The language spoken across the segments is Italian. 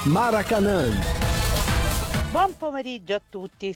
Maracanã. Buon pomeriggio a tutti.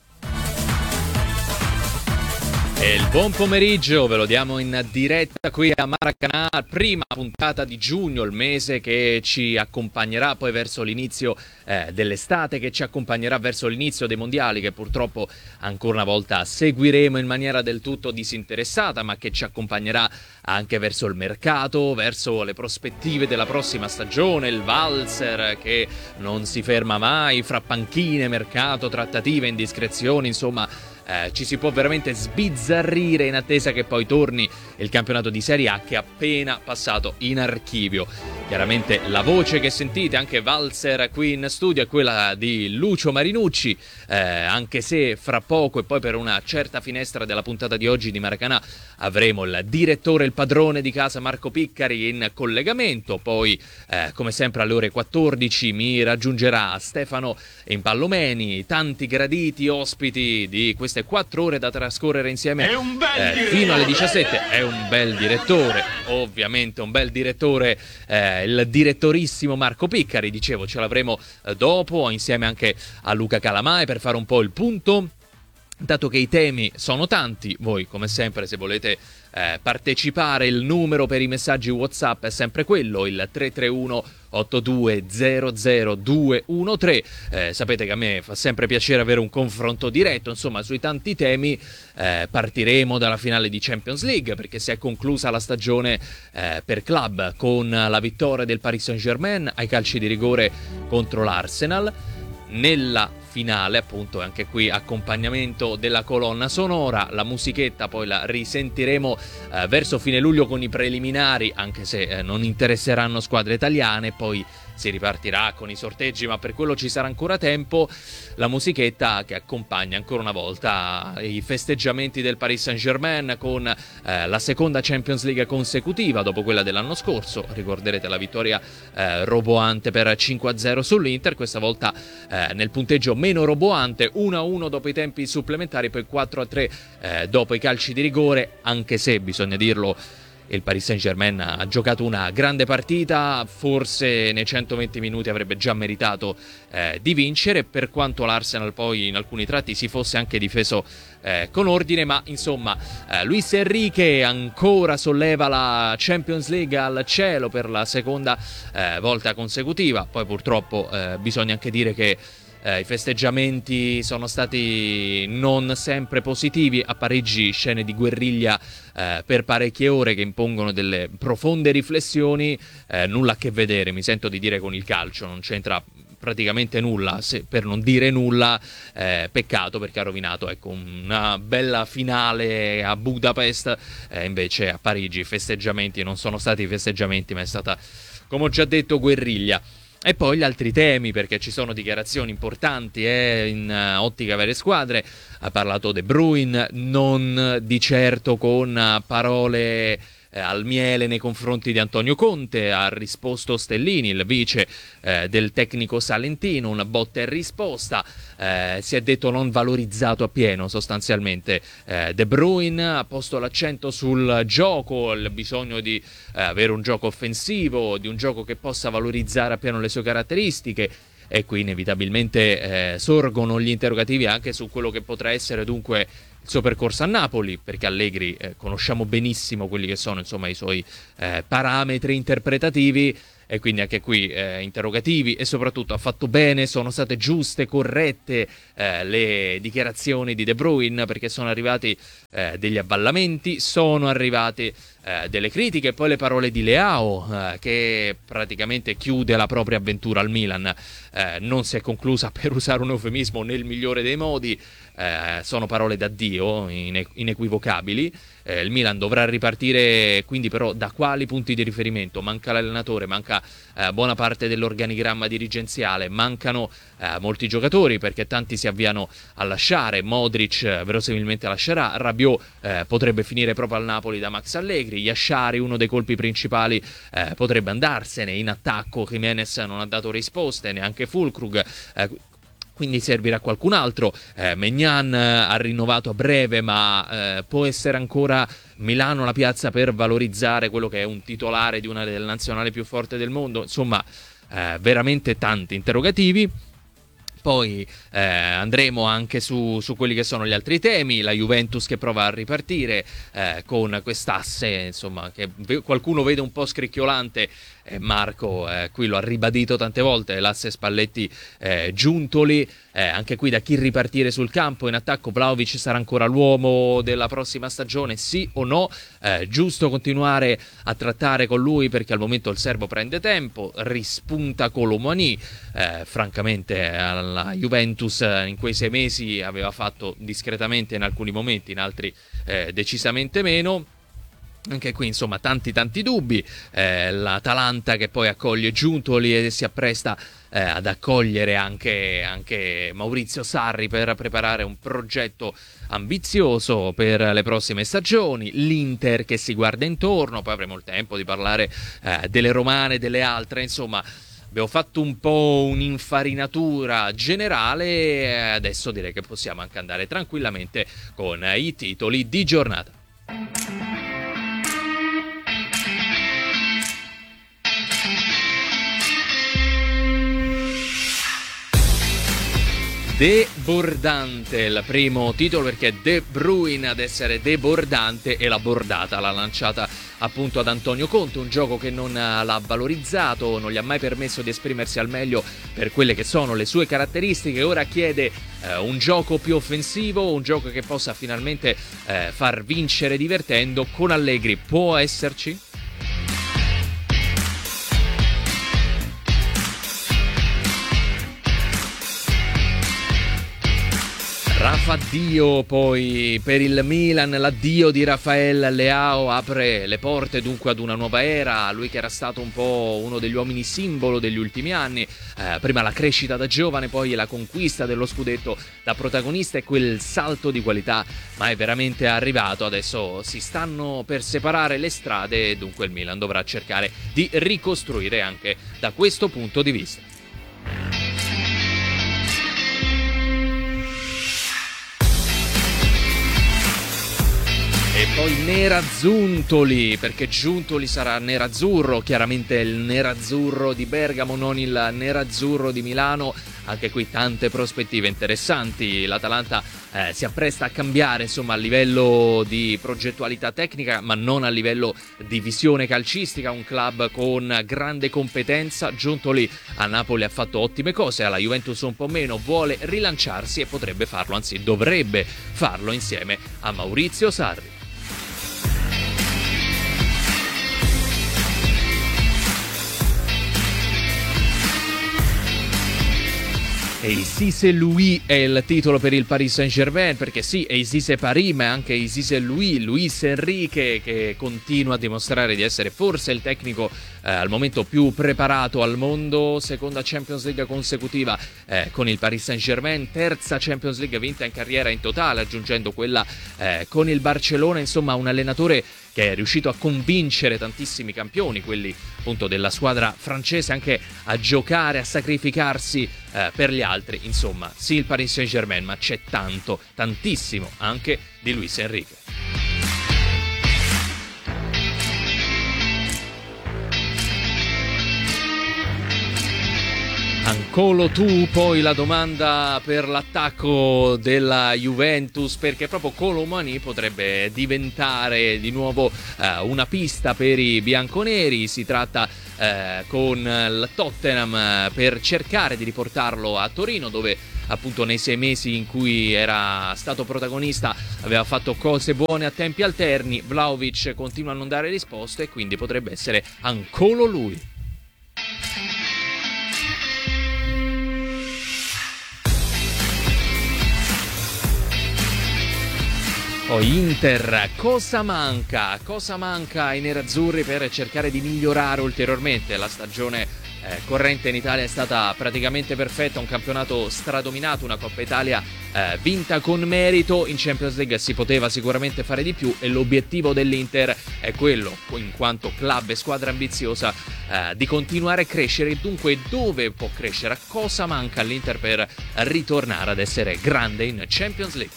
E il buon pomeriggio ve lo diamo in diretta qui a Maracanã, prima puntata di giugno, il mese che ci accompagnerà poi verso l'inizio dell'estate, che ci accompagnerà verso l'inizio dei mondiali, che purtroppo ancora una volta seguiremo in maniera del tutto disinteressata, ma che ci accompagnerà anche verso il mercato, verso le prospettive della prossima stagione, il valzer che non si ferma mai, fra panchine, mercato, trattative, indiscrezioni, insomma. Ci si può veramente sbizzarrire in attesa che poi torni il campionato di Serie A, che è appena passato in archivio. Chiaramente la voce che sentite, anche valzer qui in studio, è quella di Lucio Marinucci, anche se fra poco e poi per una certa finestra della puntata di oggi di Maracanã avremo il direttore, il padrone di casa Marco Piccari in collegamento. Poi come sempre alle ore 14 mi raggiungerà Stefano Impallomeni, tanti graditi ospiti di queste 4 ore da trascorrere insieme fino alle 17. È un bel direttore, ovviamente un bel direttore, il direttorissimo Marco Piccari, dicevo, ce l'avremo dopo insieme anche a Luca Calamae per fare un po' il punto. Dato che i temi sono tanti, voi come sempre, se volete partecipare, il numero per i messaggi WhatsApp è sempre quello, il 331 8200 213. Sapete che a me fa sempre piacere avere un confronto diretto, insomma, sui tanti temi. Partiremo dalla finale di Champions League, perché si è conclusa la stagione per club con la vittoria del Paris Saint-Germain ai calci di rigore contro l'Arsenal. Nella finale, appunto, anche qui accompagnamento della colonna sonora, la musichetta poi la risentiremo verso fine luglio con i preliminari, anche se non interesseranno squadre italiane, poi si ripartirà con i sorteggi, ma per quello ci sarà ancora tempo. La musichetta che accompagna ancora una volta i festeggiamenti del Paris Saint-Germain con la seconda Champions League consecutiva dopo quella dell'anno scorso. Ricorderete la vittoria roboante per 5-0 sull'Inter, questa volta nel punteggio meno roboante, 1-1 dopo i tempi supplementari, poi 4-3 dopo i calci di rigore, anche se bisogna dirlo, il Paris Saint-Germain ha giocato una grande partita, forse nei 120 minuti avrebbe già meritato di vincere, per quanto l'Arsenal poi in alcuni tratti si fosse anche difeso con ordine, ma insomma Luis Enrique ancora solleva la Champions League al cielo per la seconda volta consecutiva. Poi purtroppo bisogna anche dire che i festeggiamenti sono stati non sempre positivi, a Parigi scene di guerriglia per parecchie ore che impongono delle profonde riflessioni, nulla a che vedere, mi sento di dire, con il calcio, non c'entra praticamente nulla, per non dire nulla. Peccato, perché ha rovinato, ecco, una bella finale a Budapest, invece a Parigi i festeggiamenti non sono stati festeggiamenti, ma è stata, come ho già detto, guerriglia. E poi gli altri temi, perché ci sono dichiarazioni importanti in ottica varie squadre. Ha parlato De Bruyne, non di certo con parole al miele nei confronti di Antonio Conte. Ha risposto Stellini, il vice del tecnico salentino, una botta e risposta. Si è detto non valorizzato appieno sostanzialmente De Bruyne, ha posto l'accento sul gioco, il bisogno di avere un gioco offensivo, di un gioco che possa valorizzare appieno le sue caratteristiche. E qui inevitabilmente sorgono gli interrogativi anche su quello che potrà essere dunque il suo percorso a Napoli, perché Allegri conosciamo benissimo quelli che sono, insomma, i suoi parametri interpretativi, e quindi anche qui interrogativi. E soprattutto ha fatto bene, sono state giuste, corrette le dichiarazioni di De Bruyne, perché sono arrivati degli avvallamenti, sono arrivate delle critiche, e poi le parole di Leao che praticamente chiude la propria avventura al Milan. Non si è conclusa, per usare un eufemismo, nel migliore dei modi. Sono parole d'addio inequivocabili. Il Milan dovrà ripartire, quindi, però da quali punti di riferimento? Manca l'allenatore, manca buona parte dell'organigramma dirigenziale, mancano molti giocatori, perché tanti si avviano a lasciare. Modric verosimilmente lascerà, Rabiot potrebbe finire proprio al Napoli da Max Allegri, Yashari, uno dei colpi principali, potrebbe andarsene. In attacco Jimenez non ha dato risposte, neanche Füllkrug, quindi servirà qualcun altro. Maignan ha rinnovato a breve, ma può essere ancora Milano la piazza per valorizzare quello che è un titolare di una delle nazionali più forti del mondo. Insomma, veramente tanti interrogativi. Poi andremo anche su quelli che sono gli altri temi, la Juventus che prova a ripartire con quest'asse, insomma, che qualcuno vede un po' scricchiolante. Marco qui lo ha ribadito tante volte, l'asse Spalletti-Giuntoli, anche qui da chi ripartire sul campo. In attacco Vlahovic sarà ancora l'uomo della prossima stagione, sì o no? Giusto continuare a trattare con lui perché al momento il serbo prende tempo, rispunta Kolo Muani, francamente la Juventus in quei 6 mesi aveva fatto discretamente in alcuni momenti, in altri decisamente meno. Anche qui insomma tanti dubbi, l'Atalanta che poi accoglie Giuntoli e si appresta ad accogliere anche Maurizio Sarri per preparare un progetto ambizioso per le prossime stagioni, l'Inter che si guarda intorno, poi avremo il tempo di parlare delle romane, delle altre, insomma abbiamo fatto un po' un'infarinatura generale e adesso direi che possiamo anche andare tranquillamente con i titoli di giornata. Debordante il primo titolo perché De Bruyne ad essere debordante e la bordata l'ha lanciata appunto ad Antonio Conte, un gioco che non l'ha valorizzato, non gli ha mai permesso di esprimersi al meglio per quelle che sono le sue caratteristiche. Ora chiede un gioco più offensivo, un gioco che possa finalmente far vincere divertendo. Con Allegri può esserci? Rafa addio poi per il Milan, l'addio di Rafael Leao apre le porte dunque ad una nuova era, lui che era stato un po' uno degli uomini simbolo degli ultimi anni, prima la crescita da giovane, poi la conquista dello scudetto da protagonista e quel salto di qualità, ma è veramente arrivato, adesso si stanno per separare le strade e dunque il Milan dovrà cercare di ricostruire anche da questo punto di vista. E poi Nerazzurri, perché Giuntoli sarà nerazzurro, chiaramente il nerazzurro di Bergamo, non il nerazzurro di Milano. Anche qui tante prospettive interessanti, l'Atalanta si appresta a cambiare insomma a livello di progettualità tecnica ma non a livello di visione calcistica, un club con grande competenza. Giuntoli a Napoli ha fatto ottime cose, alla Juventus un po' meno, vuole rilanciarsi e potrebbe farlo, anzi dovrebbe farlo insieme a Maurizio Sarri. E Ici c'est lui è il titolo per il Paris Saint-Germain, perché sì, è Ici c'est Paris, ma è anche Ici c'est lui, Luis Enrique, che continua a dimostrare di essere forse il tecnico al momento più preparato al mondo. Seconda Champions League consecutiva con il Paris Saint-Germain, terza Champions League vinta in carriera in totale, aggiungendo quella con il Barcellona. Insomma, un allenatore che è riuscito a convincere tantissimi campioni, quelli appunto della squadra francese, anche a giocare, a sacrificarsi per gli altri. Insomma, sì il Paris Saint-Germain, ma c'è tantissimo anche di Luis Enrique. Ancora tu, poi la domanda per l'attacco della Juventus, perché proprio Kolo Muani potrebbe diventare di nuovo una pista per i bianconeri. Si tratta con il Tottenham per cercare di riportarlo a Torino, dove appunto nei 6 mesi in cui era stato protagonista aveva fatto cose buone a tempi alterni. Vlahovic continua a non dare risposte e quindi potrebbe essere ancora lui. Inter, cosa manca ai nerazzurri per cercare di migliorare ulteriormente? La stagione corrente in Italia è stata praticamente perfetta, un campionato stradominato, una Coppa Italia vinta con merito. In Champions League si poteva sicuramente fare di più e l'obiettivo dell'Inter è quello, in quanto club e squadra ambiziosa, di continuare a crescere. Dunque, dove può crescere? Cosa manca all'Inter per ritornare ad essere grande in Champions League?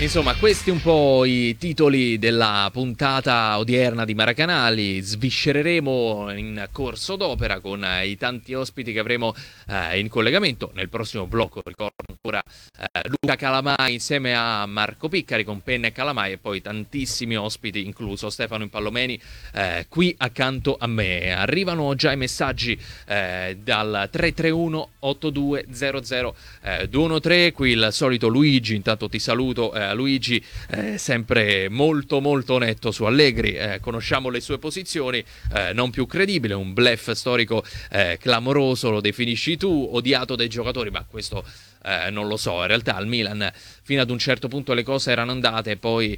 Insomma, questi un po' i titoli della puntata odierna di Maracanali. Sviscereremo in corso d'opera con i tanti ospiti che avremo in collegamento nel prossimo blocco. Ricordo ancora Luca Calamai insieme a Marco Piccari con Penna e Calamai, e poi tantissimi ospiti, incluso Stefano Impallomeni qui accanto a me. Arrivano già i messaggi dal 331 8200 213. Qui il solito Luigi, intanto ti saluto Luigi, sempre molto molto netto su Allegri, conosciamo le sue posizioni, non più credibile, un bluff storico clamoroso, lo definisci tu, odiato dai giocatori, ma questo non lo so, in realtà al Milan fino ad un certo punto le cose erano andate, poi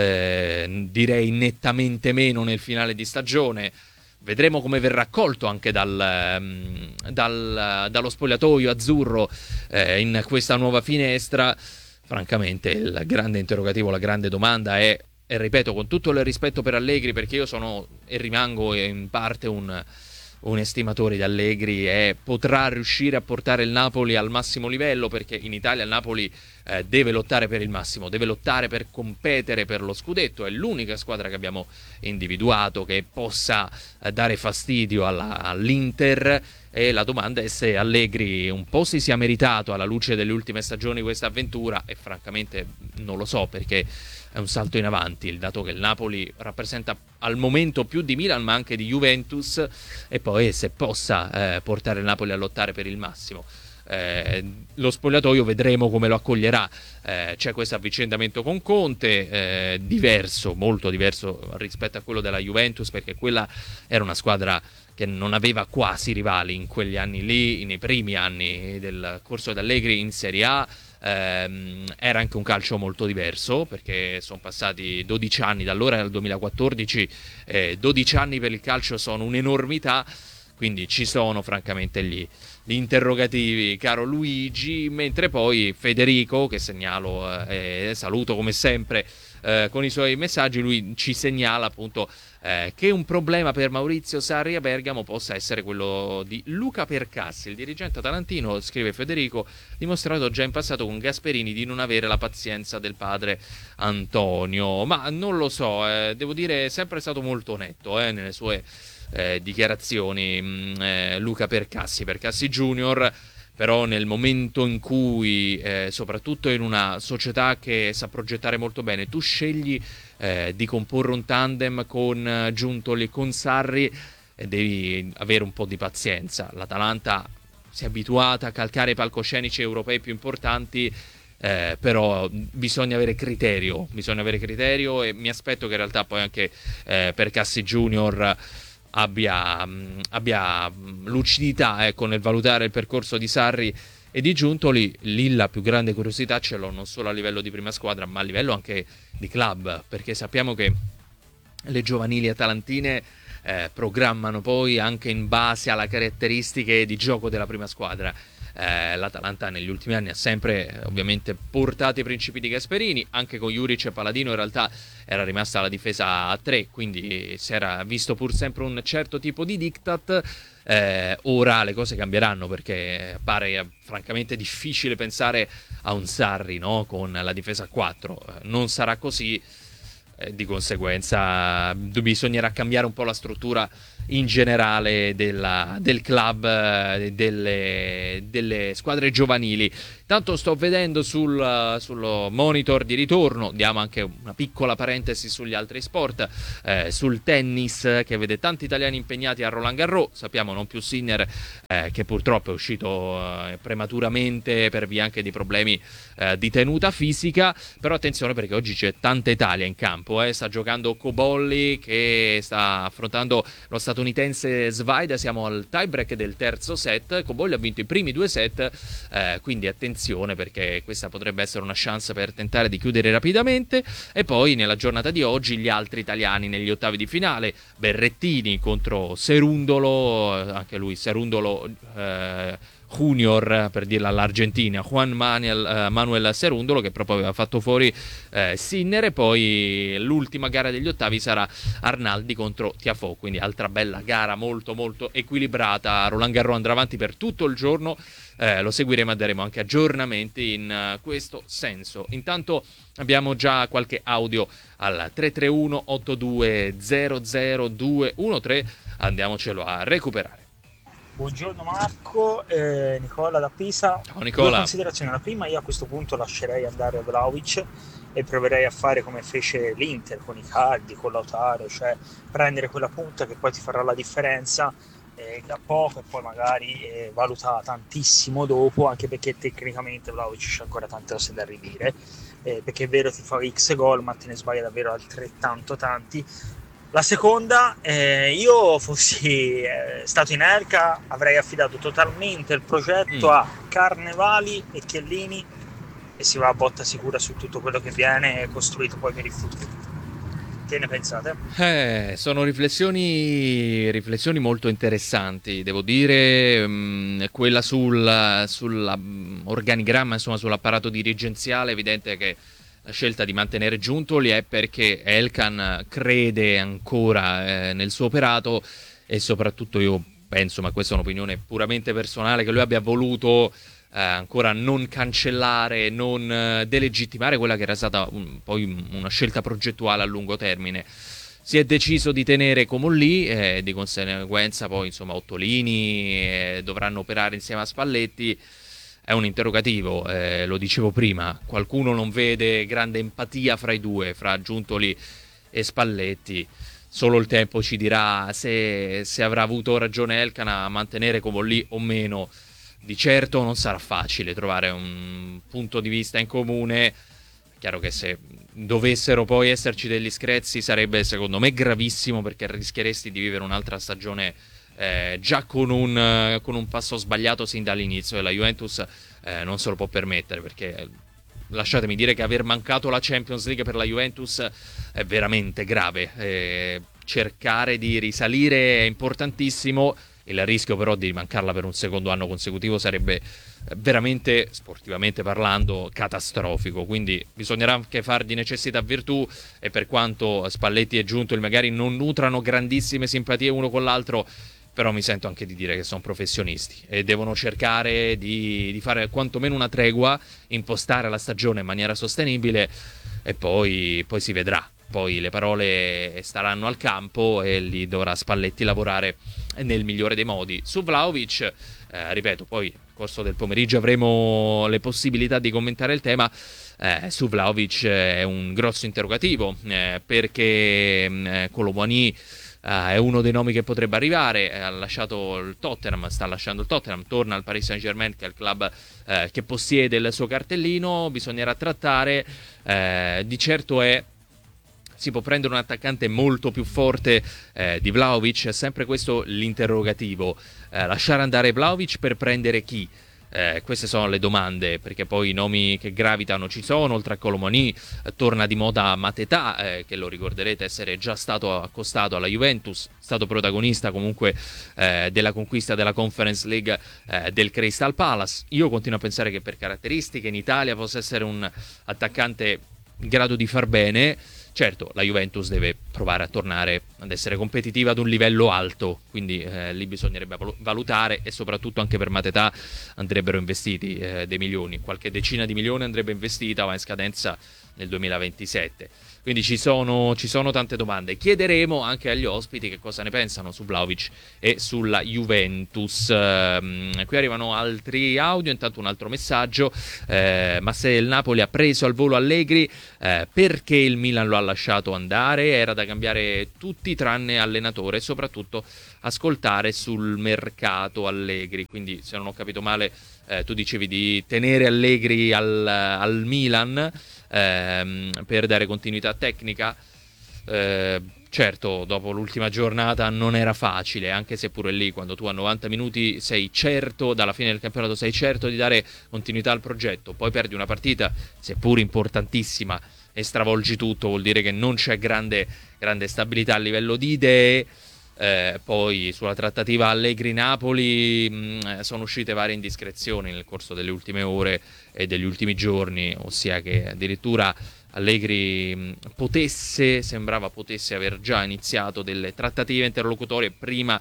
direi nettamente meno nel finale di stagione. Vedremo come verrà accolto anche dallo spogliatoio azzurro in questa nuova finestra. Francamente il grande interrogativo, la grande domanda è, e ripeto con tutto il rispetto per Allegri, perché io sono e rimango in parte un estimatore di Allegri, e potrà riuscire a portare il Napoli al massimo livello, perché in Italia il Napoli deve lottare per il massimo, deve lottare per competere per lo scudetto, è l'unica squadra che abbiamo individuato che possa dare fastidio all'Inter, e la domanda è se Allegri un po' si sia meritato alla luce delle ultime stagioni questa avventura, e francamente non lo so, perché è un salto in avanti il dato che il Napoli rappresenta al momento più di Milan ma anche di Juventus, e poi se possa portare il Napoli a lottare per il massimo. Lo spogliatoio vedremo come lo accoglierà. C'è questo avvicendamento con Conte, diverso, molto diverso rispetto a quello della Juventus, perché quella era una squadra che non aveva quasi rivali in quegli anni lì, nei primi anni del corso d'Allegri in Serie A. Era anche un calcio molto diverso, perché sono passati 12 anni da allora al 2014, 12 anni per il calcio sono un'enormità, quindi ci sono francamente gli interrogativi, caro Luigi, mentre poi Federico, che segnalo e saluto come sempre con i suoi messaggi, lui ci segnala appunto che un problema per Maurizio Sarri a Bergamo possa essere quello di Luca Percassi, il dirigente atalantino, scrive Federico, dimostrato già in passato con Gasperini di non avere la pazienza del padre Antonio, ma non lo so, devo dire è sempre stato molto netto nelle sue dichiarazioni, Luca Percassi Junior. Però nel momento in cui, soprattutto in una società che sa progettare molto bene, tu scegli di comporre un tandem con Giuntoli e con Sarri, devi avere un po' di pazienza. L'Atalanta si è abituata a calcare i palcoscenici europei più importanti, però bisogna avere criterio, e mi aspetto che in realtà poi anche Percassi Junior abbia lucidità nel valutare il percorso di Sarri e di Giuntoli. Lì la più grande curiosità ce l'ho non solo a livello di prima squadra ma a livello anche di club, perché sappiamo che le giovanili atalantine programmano poi anche in base alle caratteristiche di gioco della prima squadra. L'Atalanta negli ultimi anni ha sempre ovviamente portato i principi di Gasperini, anche con Juric e Paladino in realtà era rimasta la difesa a 3, quindi si era visto pur sempre un certo tipo di diktat. Ora le cose cambieranno, perché pare francamente difficile pensare a un Sarri, no? Con la difesa a 4 non sarà così, di conseguenza bisognerà cambiare un po' la struttura in generale del club, delle squadre giovanili. Tanto sto vedendo sul monitor di ritorno, diamo anche una piccola parentesi sugli altri sport, sul tennis, che vede tanti italiani impegnati a Roland Garros. Sappiamo non più Sinner, che purtroppo è uscito prematuramente per via anche di problemi di tenuta fisica, però attenzione perché oggi c'è tanta Italia in campo, sta giocando Cobolli che sta affrontando lo statunitense Svaida, siamo al tiebreak del terzo set, Cobolli ha vinto i primi 2 set, quindi attenzione perché questa potrebbe essere una chance per tentare di chiudere rapidamente. E poi nella giornata di oggi gli altri italiani negli ottavi di finale, Berrettini contro Serundolo, anche lui Serundolo Junior, per dirla all'Argentina, Juan Manuel Cerundolo, che proprio aveva fatto fuori Sinner, e poi l'ultima gara degli ottavi sarà Arnaldi contro Tiafoe, quindi altra bella gara molto molto equilibrata. Roland Garros andrà avanti per tutto il giorno, lo seguiremo e daremo anche aggiornamenti in questo senso. Intanto abbiamo già qualche audio al 331 8200 213, andiamocelo a recuperare. Buongiorno Marco, Nicola da Pisa. Ciao Nicola. Due considerazioni. La prima, io a questo punto lascerei andare a Vlahovic e proverei a fare come fece l'Inter con Icardi, con Lautaro, cioè prendere quella punta che poi ti farà la differenza da poco e poi magari valuta tantissimo dopo, anche perché tecnicamente Vlahovic c'è ancora tante cose da ridire, perché è vero ti fa X gol ma te ne sbaglia davvero altrettanto tanti. La seconda, io fossi stato in Elca avrei affidato totalmente il progetto a Carnevali e Chiellini e si va a botta sicura su tutto quello che viene costruito poi per il futuro. Che ne pensate? Sono riflessioni molto interessanti, devo dire. Quella sull'organigramma, insomma sull'apparato dirigenziale, è evidente che la scelta di mantenere Giuntoli è perché Elkann crede ancora nel suo operato, e soprattutto io penso, ma questa è un'opinione puramente personale, che lui abbia voluto ancora non cancellare, non delegittimare quella che era stata poi una scelta progettuale a lungo termine. Si è deciso di tenere Comolli, di conseguenza poi insomma Ottolini dovranno operare insieme a Spalletti. È un interrogativo, lo dicevo prima, qualcuno non vede grande empatia fra i due, fra Giuntoli e Spalletti. Solo il tempo ci dirà se avrà avuto ragione Elkann a mantenere Comolli o meno. Di certo non sarà facile trovare un punto di vista in comune. È chiaro che se dovessero poi esserci degli screzi sarebbe secondo me gravissimo, perché rischieresti di vivere un'altra stagione già con un passo sbagliato sin dall'inizio, e la Juventus non se lo può permettere, perché lasciatemi dire che aver mancato la Champions League per la Juventus è veramente grave. Cercare di risalire è importantissimo, il rischio però di mancarla per un secondo anno consecutivo sarebbe veramente, sportivamente parlando, catastrofico. Quindi bisognerà anche far di necessità virtù, e per quanto Spalletti e Giuntoli magari non nutrano grandissime simpatie uno con l'altro, però mi sento anche di dire che sono professionisti e devono cercare di fare quantomeno una tregua, impostare la stagione in maniera sostenibile, e poi si vedrà. Poi le parole staranno al campo e lì dovrà Spalletti lavorare nel migliore dei modi. Su Vlahovic, ripeto, poi nel corso del pomeriggio avremo le possibilità di commentare il tema. Su Vlahovic è un grosso interrogativo, perché Colomboigny è uno dei nomi che potrebbe arrivare. Ha lasciato il Tottenham, sta lasciando il Tottenham, torna al Paris Saint-Germain, che è il club che possiede il suo cartellino. Bisognerà trattare, di certo si può prendere un attaccante molto più forte di Vlahovic, è sempre questo l'interrogativo. Lasciare andare Vlahovic per prendere chi? Queste sono le domande, perché poi i nomi che gravitano ci sono. Oltre a Colomboigny torna di moda Mateta, che lo ricorderete essere già stato accostato alla Juventus, stato protagonista comunque della conquista della Conference League del Crystal Palace. Io continuo a pensare che per caratteristiche in Italia possa essere un attaccante in grado di far bene. Certo, la Juventus deve provare a tornare ad essere competitiva ad un livello alto, quindi lì bisognerebbe valutare, e soprattutto anche per Mateta andrebbero investiti dei milioni, qualche decina di milioni andrebbe investita, va in scadenza nel 2027. Quindi ci sono tante domande. Chiederemo anche agli ospiti che cosa ne pensano su Vlahovic e sulla Juventus. Qui arrivano altri audio, intanto un altro messaggio. Ma se il Napoli ha preso al volo Allegri, perché il Milan lo ha lasciato andare? Era da cambiare tutti tranne allenatore, e soprattutto ascoltare sul mercato Allegri. Quindi, se non ho capito male, tu dicevi di tenere Allegri al Milan per dare continuità tecnica. Certo, dopo l'ultima giornata non era facile, anche se pure lì, quando tu a 90 minuti sei certo, dalla fine del campionato sei certo di dare continuità al progetto, poi perdi una partita, seppur importantissima, e stravolgi tutto, vuol dire che non c'è grande stabilità a livello di idee. Poi sulla trattativa Allegri-Napoli sono uscite varie indiscrezioni nel corso delle ultime ore e degli ultimi giorni, ossia che addirittura Allegri sembrava potesse aver già iniziato delle trattative interlocutorie prima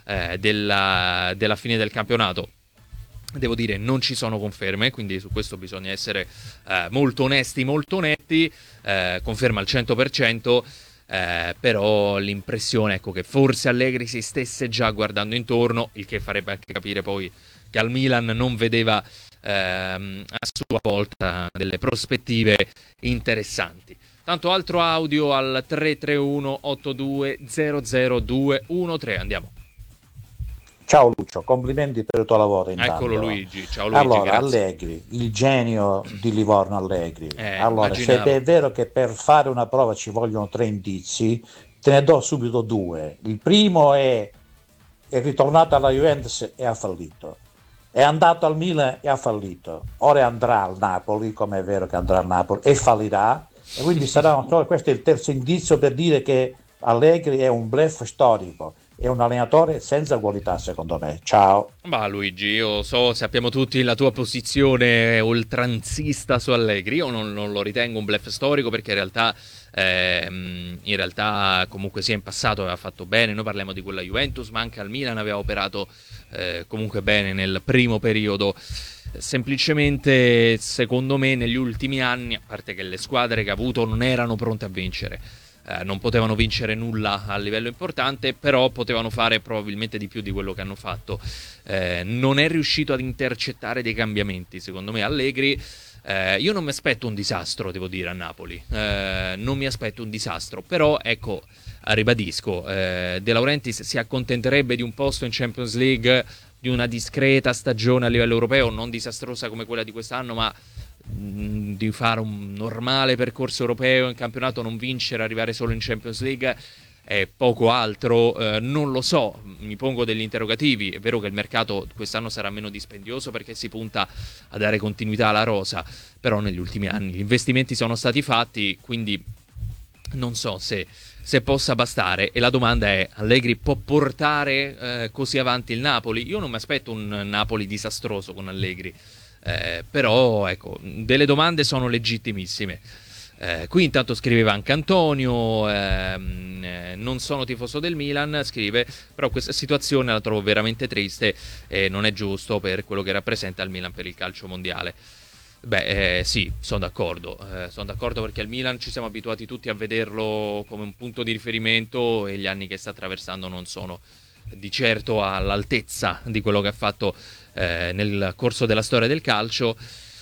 della fine del campionato. Devo dire, non ci sono conferme, quindi su questo bisogna essere molto onesti, molto netti. Conferma al 100%, però l'impressione, ecco, che forse Allegri si stesse già guardando intorno, il che farebbe anche capire poi che al Milan non vedeva a sua volta delle prospettive interessanti. Tanto altro audio al 331 82 00213. Andiamo. Ciao Lucio, complimenti per il tuo lavoro intanto. Eccolo Luigi, ciao Luigi, allora, grazie. Allegri, il genio di Livorno Allegri. Allora, immaginavo. se è vero che per fare una prova ci vogliono 3 indizi, te ne do subito 2. Il primo è ritornato alla Juventus e ha fallito. È andato al Milan e ha fallito. Ora andrà al Napoli, come è vero che andrà al Napoli, e fallirà. E quindi questo è il terzo indizio per dire che Allegri è un bluff storico. È un allenatore senza qualità, secondo me. Ciao. Ma Luigi, io sappiamo tutti la tua posizione oltranzista su Allegri. Io non lo ritengo un bluff storico, perché in realtà comunque sia in passato aveva fatto bene. Noi parliamo di quella Juventus, ma anche al Milan aveva operato comunque bene nel primo periodo. Semplicemente, secondo me, negli ultimi anni, a parte che le squadre che ha avuto non erano pronte a vincere, non potevano vincere nulla a livello importante, però potevano fare probabilmente di più di quello che hanno fatto. Non è riuscito ad intercettare dei cambiamenti, secondo me, Allegri. Io non mi aspetto un disastro, devo dire, a Napoli. Non mi aspetto un disastro, però ecco, ribadisco, De Laurentiis si accontenterebbe di un posto in Champions League, di una discreta stagione a livello europeo, non disastrosa come quella di quest'anno, ma di fare un normale percorso europeo in campionato, non vincere, arrivare solo in Champions League e poco altro. Non lo so, mi pongo degli interrogativi. È vero che il mercato quest'anno sarà meno dispendioso perché si punta a dare continuità alla rosa, però negli ultimi anni gli investimenti sono stati fatti, quindi non so se possa bastare. E la domanda è: Allegri può portare così avanti il Napoli? Io non mi aspetto un Napoli disastroso con Allegri, però ecco, delle domande sono legittimissime. Qui intanto scriveva anche Antonio, non sono tifoso del Milan, scrive, però questa situazione la trovo veramente triste e non è giusto per quello che rappresenta il Milan per il calcio mondiale. Beh, sì, sono d'accordo perché il Milan ci siamo abituati tutti a vederlo come un punto di riferimento e gli anni che sta attraversando non sono di certo all'altezza di quello che ha fatto nel corso della storia del calcio.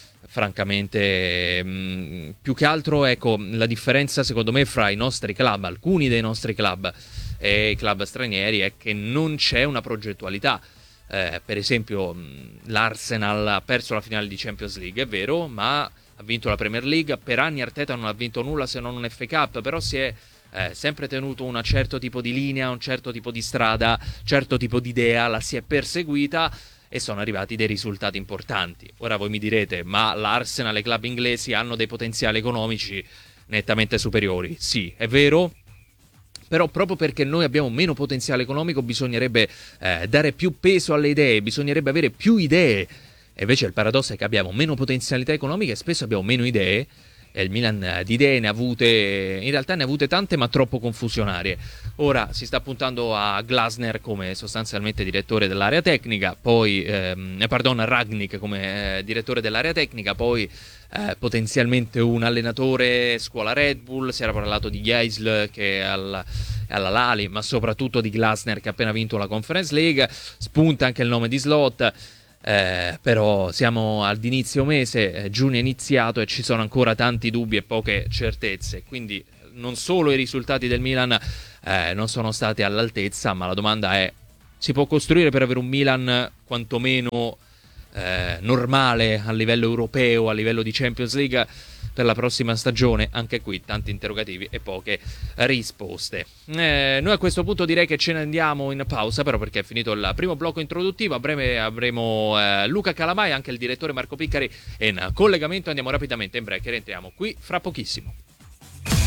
Francamente, più che altro, ecco, la differenza secondo me fra i nostri club, alcuni dei nostri club e i club stranieri, è che non c'è una progettualità. Per esempio, l'Arsenal ha perso la finale di Champions League, è vero, ma ha vinto la Premier League. Per anni Arteta non ha vinto nulla se non un FA Cup, però si è sempre tenuto un certo tipo di linea, un certo tipo di strada, un certo tipo di idea, la si è perseguita e sono arrivati dei risultati importanti. Ora voi mi direte, ma l'Arsenal e i club inglesi hanno dei potenziali economici nettamente superiori. Sì, è vero, però proprio perché noi abbiamo meno potenziale economico bisognerebbe dare più peso alle idee, bisognerebbe avere più idee. E invece il paradosso è che abbiamo meno potenzialità economiche e spesso abbiamo meno idee. E il Milan di idee ne ha avute tante, ma troppo confusionarie. Ora si sta puntando a Glasner come sostanzialmente direttore dell'area tecnica, poi Ragnick come direttore dell'area tecnica, poi potenzialmente un allenatore scuola Red Bull. Si era parlato di Geisl che è alla Lali, ma soprattutto di Glasner che ha appena vinto la Conference League. Spunta anche il nome di Slot. Però siamo ad inizio mese, giugno è iniziato e ci sono ancora tanti dubbi e poche certezze, quindi non solo i risultati del Milan non sono stati all'altezza, ma la domanda è: si può costruire per avere un Milan quantomeno normale a livello europeo, a livello di Champions League per la prossima stagione? Anche qui tanti interrogativi e poche risposte. Noi a questo punto direi che ce ne andiamo in pausa, però, perché è finito il primo blocco introduttivo. A breve avremo Luca Calamai, anche il direttore Marco Piccari, in collegamento. Andiamo rapidamente in break e rientriamo qui fra pochissimo.